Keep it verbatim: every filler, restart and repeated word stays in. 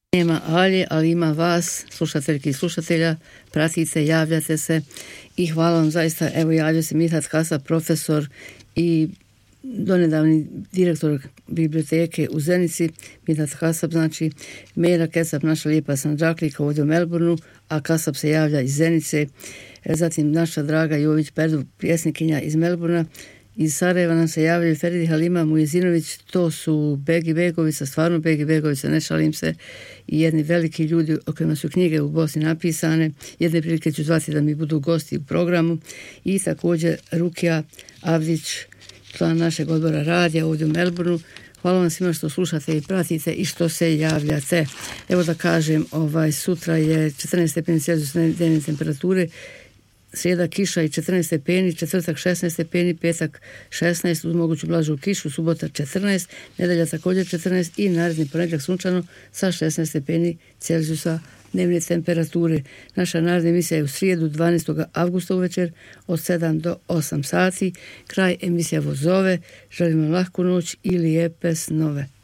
Nema Alje, ali ima vas, slušateljki i slušatelja, pratite, javljate se i hvala vam zaista. Evo, javlja se Mithat Kasap, profesor i donedavni direktor biblioteke u Zenici. Mithat Kasap, znači Mera Kesap, naša lijepa Sandžaklika ovdje u Melbourneu, a Kasap se javlja iz Zenice. Zatim naša draga Jović Perdu, pjesnikinja iz Melbournea. Iz Sarajeva nam se javljaju Feridi Halima Mujezinović, to su Begi Begovica, stvarno Begi Begovica, ne šalim se, i jedni veliki ljudi o kojima su knjige u Bosni napisane. Jedne prilike ću zvati da mi budu gosti u programu. I također Rukija Avdić, član našeg odbora radija ovdje u Melbourneu. Hvala vam svima što slušate i pratite i što se javljate. Evo da kažem, ovaj, sutra je četrnaest stepeni Celzijusa dnevne temperature, srijeda kiša i četrnaest stepeni, četvrtak šesnaest stepeni, petak šesnaest uz moguću blažu kišu, subota četrnaest, nedelja također četrnaest i naredni ponedjeljak sunčano sa šesnaest stepeni Celzijusa dnevne temperature. Naša naredna emisija je u srijedu dvanaestog avgusta uvečer od sedam do osam sati. Kraj emisija Vozove. Želim vam lahku noć i lijepe snove.